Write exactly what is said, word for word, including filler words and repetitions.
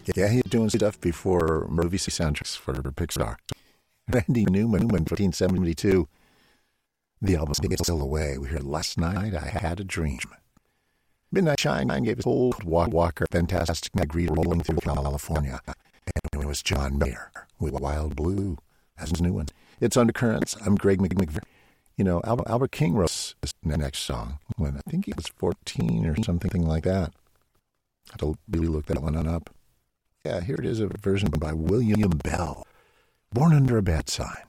Yeah, he was doing stuff before movie soundtracks for Pixar. Randy Newman, nineteen seventy-two. The album It's Still Away. We heard Last Night I Had a Dream. Midnight Shine gave us Old Walker, Fantastic Night Rolling Through California. And it was John Mayer with Wild Blue as his new one. It's Undercurrents. I'm Greg McVicker. You know, Albert, Albert King wrote this next song when I think he was fourteen or something like that. I had to really look that one up. Yeah, here it is, a version by William Bell. Born Under a Bad Sign.